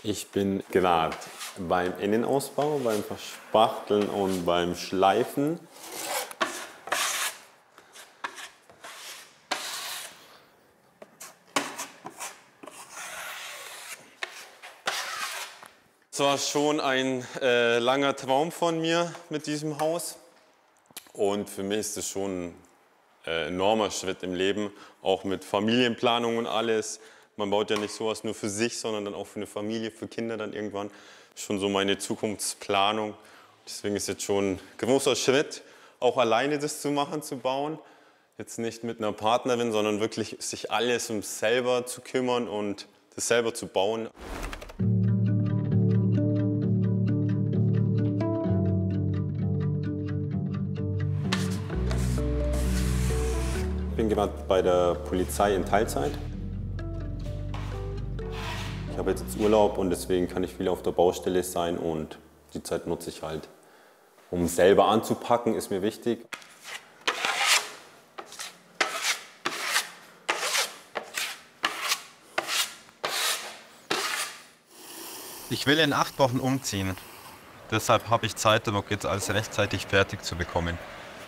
Ich bin gerade beim Innenausbau, beim Verspachteln und beim Schleifen. Es war schon ein langer Traum von mir mit diesem Haus. Und für mich ist es schon ein enormer Schritt im Leben, auch mit Familienplanung und alles. Man baut ja nicht sowas nur für sich, sondern dann auch für eine Familie, für Kinder dann irgendwann. Schon so meine Zukunftsplanung. Deswegen ist jetzt schon ein großer Schritt, auch alleine das zu machen, zu bauen. Jetzt nicht mit einer Partnerin, sondern wirklich sich alles um selber zu kümmern und das selber zu bauen. Ich bin gerade bei der Polizei in Teilzeit. Ich habe jetzt Urlaub und deswegen kann ich viel auf der Baustelle sein und die Zeit nutze ich halt. Um selber anzupacken, ist mir wichtig. Ich will in 8 Wochen umziehen. Deshalb habe ich Zeitdruck, jetzt alles rechtzeitig fertig zu bekommen.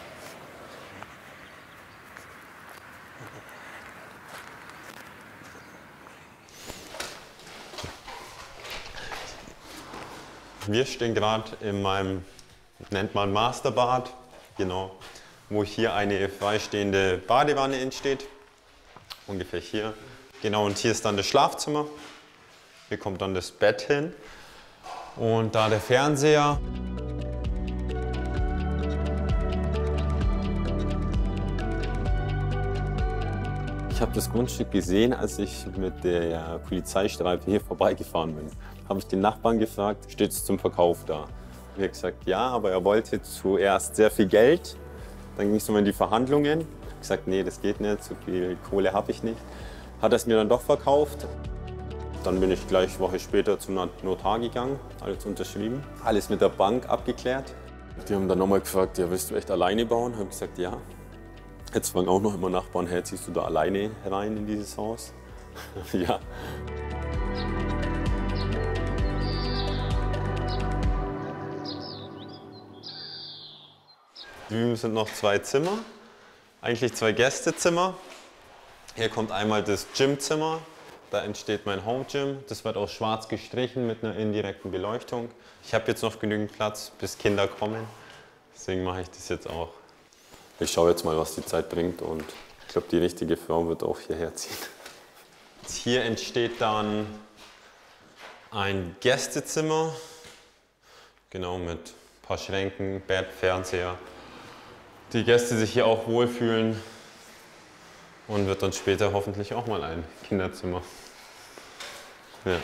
Wir stehen gerade in meinem, nennt man Masterbad, genau, wo hier eine freistehende Badewanne entsteht. Ungefähr hier. Genau, und hier ist dann das Schlafzimmer. Hier kommt dann das Bett hin. Und da der Fernseher. Ich habe das Grundstück gesehen, als ich mit der Polizeistreife hier vorbeigefahren bin. Habe ich den Nachbarn gefragt, steht es zum Verkauf da? Er hat gesagt, ja, aber er wollte zuerst sehr viel Geld. Dann ging es in die Verhandlungen. Ich habe gesagt, nee, das geht nicht, so viel Kohle habe ich nicht. Hat er es mir dann doch verkauft. Dann bin ich gleich eine Woche später zum Notar gegangen, alles unterschrieben, alles mit der Bank abgeklärt. Die haben dann nochmal gefragt, ja, willst du echt alleine bauen? Habe ich gesagt, ja. Jetzt fragen auch noch immer Nachbarn, hey, ziehst du da alleine rein in dieses Haus? Ja. Drüben sind noch 2 Zimmer, eigentlich 2 Gästezimmer. Hier kommt einmal das Gymzimmer, da entsteht mein Home Gym. Das wird auch schwarz gestrichen mit einer indirekten Beleuchtung. Ich habe jetzt noch genügend Platz, bis Kinder kommen, deswegen mache ich das jetzt auch. Ich schaue jetzt mal, was die Zeit bringt und ich glaube, die richtige Frau wird auch hierher ziehen. Hier entsteht dann ein Gästezimmer, genau mit ein paar Schränken, Bett, Fernseher. Die Gäste sich hier auch wohlfühlen und wird dann später hoffentlich auch mal ein Kinderzimmer. Ja.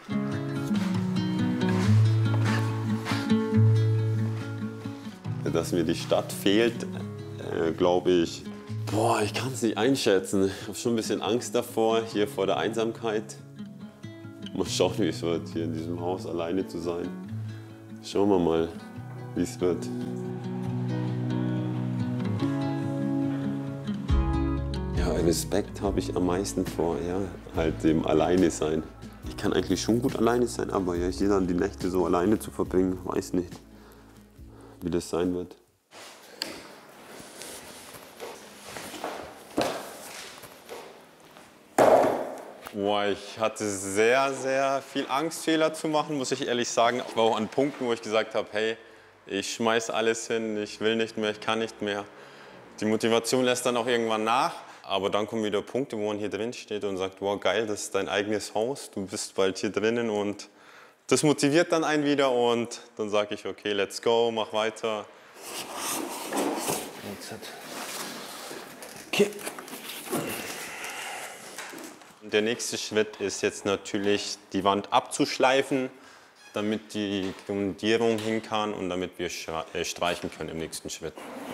Dass mir die Stadt fehlt, glaube ich, ich kann es nicht einschätzen. Ich habe schon ein bisschen Angst davor, hier vor der Einsamkeit. Mal schauen, wie es wird, hier in diesem Haus alleine zu sein. Schauen wir mal, wie es wird. Ja, Respekt habe ich am meisten vor, ja, halt dem Alleine sein. Ich kann eigentlich schon gut alleine sein, aber ja, hier dann die Nächte so alleine zu verbringen, weiß nicht, wie das sein wird. Ich hatte sehr, sehr viel Angst, Fehler zu machen, muss ich ehrlich sagen. Ich war auch an Punkten, wo ich gesagt habe, hey, ich schmeiß alles hin, ich will nicht mehr, ich kann nicht mehr. Die Motivation lässt dann auch irgendwann nach. Aber dann kommen wieder Punkte, wo man hier drin steht und sagt, wow, geil, das ist dein eigenes Haus, du bist bald hier drinnen und das motiviert dann einen wieder und dann sage ich, okay, let's go, mach weiter. Okay. Der nächste Schritt ist jetzt natürlich, die Wand abzuschleifen, damit die Grundierung hin kann und damit wir streichen können im nächsten Schritt.